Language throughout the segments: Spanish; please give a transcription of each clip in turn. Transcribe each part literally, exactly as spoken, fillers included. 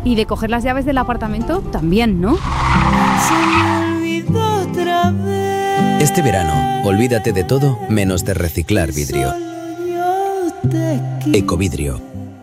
Y de coger las llaves del apartamento también, ¿no? Se me olvidó otra vez. Este verano, olvídate de todo menos de reciclar vidrio. Ecovidrio.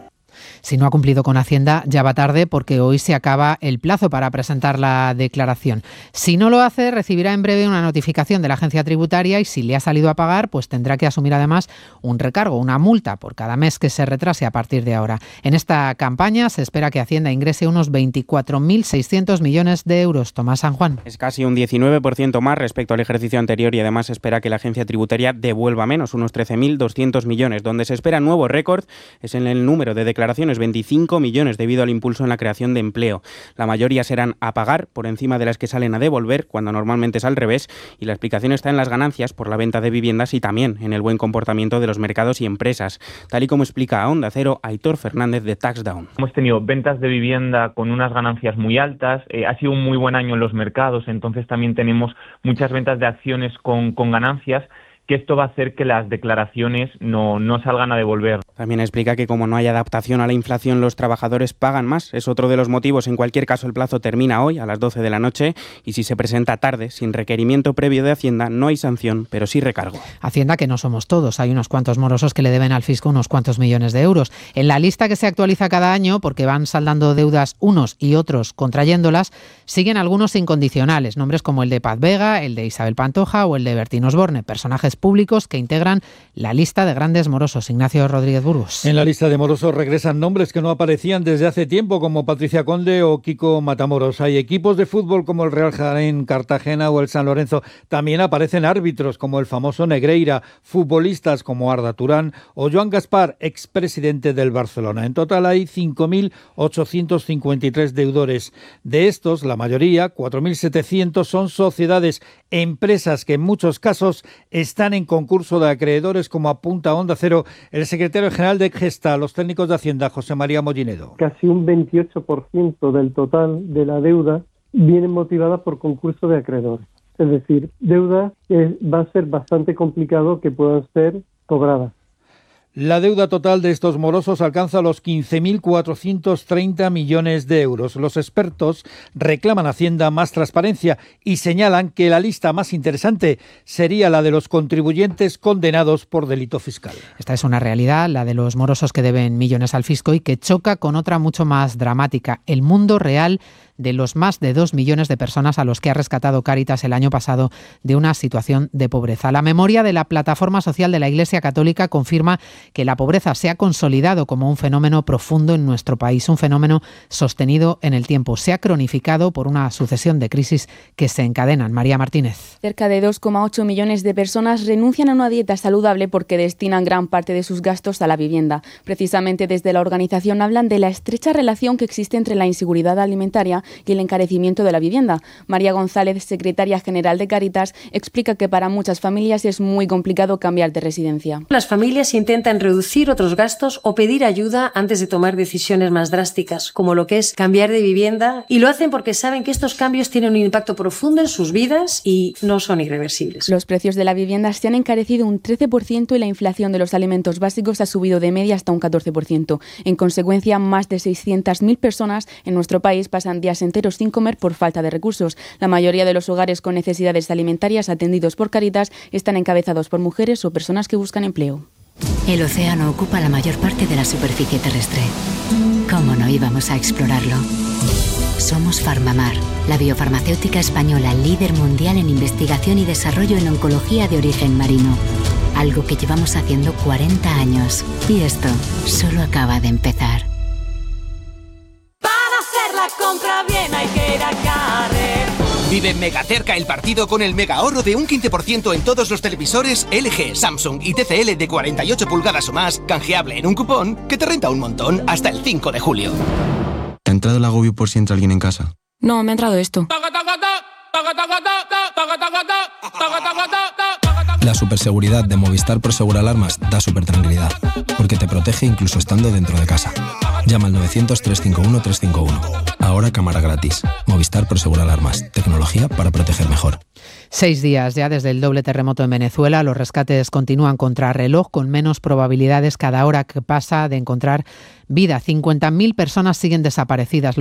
Si no ha cumplido con Hacienda, ya va tarde porque hoy se acaba el plazo para presentar la declaración. Si no lo hace, recibirá en breve una notificación de la agencia tributaria y si le ha salido a pagar, pues tendrá que asumir además un recargo, una multa por cada mes que se retrase a partir de ahora. En esta campaña se espera que Hacienda ingrese unos veinticuatro mil seiscientos millones de euros. Tomás San Juan. Es casi un diecinueve por ciento más respecto al ejercicio anterior y además se espera que la agencia tributaria devuelva menos, unos trece mil doscientos millones. Donde se espera nuevo récord es en el número de declaraciones, veinticinco millones debido al impulso en la creación de empleo. La mayoría serán a pagar por encima de las que salen a devolver, cuando normalmente es al revés, y la explicación está en las ganancias por la venta de viviendas y también en el buen comportamiento de los mercados y empresas, tal y como explica a Onda Cero Aitor Fernández de Taxdown. Hemos tenido ventas de vivienda con unas ganancias muy altas, eh, ha sido un muy buen año en los mercados, entonces también tenemos muchas ventas de acciones con, con ganancias, que esto va a hacer que las declaraciones no, no salgan a devolver. También explica que como no hay adaptación a la inflación, los trabajadores pagan más. Es otro de los motivos. En cualquier caso, el plazo termina hoy a las doce de la noche y si se presenta tarde, sin requerimiento previo de Hacienda, no hay sanción, pero sí recargo. Hacienda que no somos todos. Hay unos cuantos morosos que le deben al fisco unos cuantos millones de euros. En la lista que se actualiza cada año, porque van saldando deudas unos y otros contrayéndolas, siguen algunos incondicionales. Nombres como el de Paz Vega, el de Isabel Pantoja o el de Bertín Osborne. Personajes públicos que integran la lista de grandes morosos. Ignacio Rodríguez Burgos. En la lista de morosos regresan nombres que no aparecían desde hace tiempo, como Patricia Conde o Kiko Matamoros. Hay equipos de fútbol como el Real Jaén Cartagena o el San Lorenzo. También aparecen árbitros como el famoso Negreira, futbolistas como Arda Turán o Joan Gaspar, expresidente del Barcelona. En total hay cinco mil ochocientos cincuenta y tres deudores. De estos, la mayoría, cuatro mil setecientos, son sociedades, empresas que en muchos casos están en concurso de acreedores, como apunta Onda Cero el secretario general de Gesta, los técnicos de Hacienda, José María Mollinedo. Casi un veintiocho por ciento del total de la deuda viene motivada por concurso de acreedores. Es decir, deuda que va a ser bastante complicado que puedan ser cobradas. La deuda total de estos morosos alcanza los quince mil cuatrocientos treinta millones de euros. Los expertos reclaman a Hacienda más transparencia y señalan que la lista más interesante sería la de los contribuyentes condenados por delito fiscal. Esta es una realidad, la de los morosos que deben millones al fisco y que choca con otra mucho más dramática, el mundo real de los más de dos millones de personas a los que ha rescatado Cáritas el año pasado de una situación de pobreza. La memoria de la Plataforma Social de la Iglesia Católica confirma que la pobreza se ha consolidado como un fenómeno profundo en nuestro país, un fenómeno sostenido en el tiempo. Se ha cronificado por una sucesión de crisis que se encadenan. María Martínez. Cerca de dos coma ocho millones de personas renuncian a una dieta saludable porque destinan gran parte de sus gastos a la vivienda. Precisamente desde la organización hablan de la estrecha relación que existe entre la inseguridad alimentaria y el encarecimiento de la vivienda. María González, secretaria general de Cáritas, explica que para muchas familias es muy complicado cambiar de residencia. Las familias intentan reducir otros gastos o pedir ayuda antes de tomar decisiones más drásticas, como lo que es cambiar de vivienda, y lo hacen porque saben que estos cambios tienen un impacto profundo en sus vidas y no son irreversibles. Los precios de la vivienda se han encarecido un trece por ciento y la inflación de los alimentos básicos ha subido de media hasta un catorce por ciento. En consecuencia, más de seiscientas mil personas en nuestro país pasan días enteros sin comer por falta de recursos. La mayoría de los hogares con necesidades alimentarias atendidos por Cáritas están encabezados por mujeres o personas que buscan empleo. El océano ocupa la mayor parte de la superficie terrestre. ¿Cómo no íbamos a explorarlo? Somos Farmamar, la biofarmacéutica española líder mundial en investigación y desarrollo en oncología de origen marino. Algo que llevamos haciendo cuarenta años. Y esto solo acaba de empezar. La compra bien hay que ir a Carrefour. Vive mega cerca el partido con el mega ahorro de un quince por ciento en todos los televisores L G, Samsung y T C L de cuarenta y ocho pulgadas o más, canjeable en un cupón que te renta un montón hasta el cinco de julio. ¿Te ha entrado el agobio por si entra alguien en casa? No, me ha entrado esto. La superseguridad de Movistar Prosegur Alarmas da súper tranquilidad, porque te protege incluso estando dentro de casa. Llama al novecientos, trescientos cincuenta y uno, trescientos cincuenta y uno. Ahora cámara gratis. Movistar Prosegur Alarmas. Tecnología para proteger mejor. Seis días ya desde el doble terremoto en Venezuela. Los rescates continúan contra reloj, con menos probabilidades cada hora que pasa de encontrar vida. cincuenta mil personas siguen desaparecidas.